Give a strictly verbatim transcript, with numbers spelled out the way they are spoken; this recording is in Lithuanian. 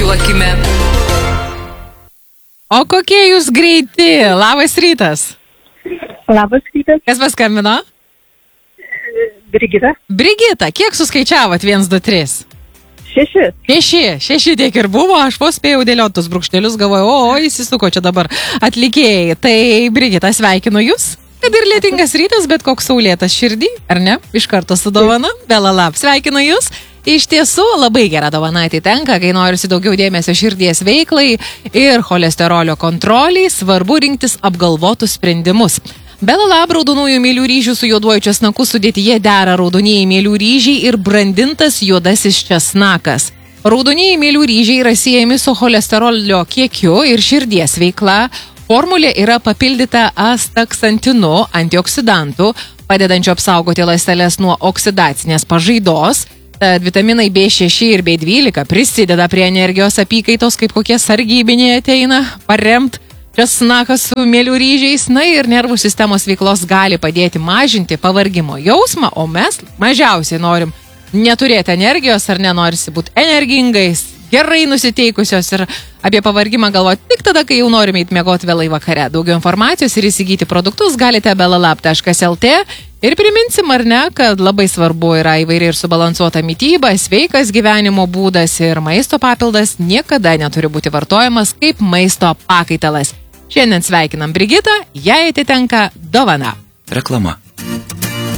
skaičiuokime. O kokie jūs greiti? Labas rytas. Labas rytas. Kas paskambino? Brigita. Brigita, kiek suskaičiavot? vienas, du, trys. Šeši. Šeši, šeši tiek ir buvo, aš vos spėjau dėlioti tus brūkštelius, galvoju, o, o, įsisuko čia dabar atlikėjai. Tai, Brigita, sveikinu jūs, kad ir lietingas rytas, bet koks saulėtas širdį, ar ne? Iš karto su dovana, belalap, sveikinu jūs. Iš tiesų, labai gera dovana atitenka, kai norisi daugiau dėmesio širdies veiklai ir cholesterolio kontroliai, svarbu rinktis apgalvotus sprendimus. Belalab raudonųjų mėlių ryžių su juoduoju česnaku sudėtyje dera raudonieji mėlių ryžiai ir brandintas juodasis česnakas. Raudonieji mėlių ryžiai yra siejami su cholesterolio kiekiu ir širdies veikla. Formulė yra papildyta astaksantinu, antioksidantų, padedančiu apsaugoti ląsteles nuo oksidacinės pažaidos. Tad vitaminai B šeši ir B dvylika prisideda prie energijos apykaitos, kaip kokie sargybiniai ateina paremt česnakas su mėlių ryžiais. Na ir nervų sistemos veiklos gali padėti mažinti pavargimo jausmą, o mes mažiausiai norim neturėti energijos ar nenorisi būti energingais, gerai nusiteikusios ir apie pavargimą galvoti tik tada, kai jau norime eiti miegoti vėlai vakare. Daugiau informacijos ir įsigyti produktus galite belalab taškas lt. Ir priminsim, ar ne, kad labai svarbu yra įvairiai ir subalansuota mytyba, sveikas gyvenimo būdas ir maisto papildas niekada neturi būti vartojamas kaip maisto pakaitalas. Šiandien sveikinam Brigitą, jai atitenka dovana. Reklama.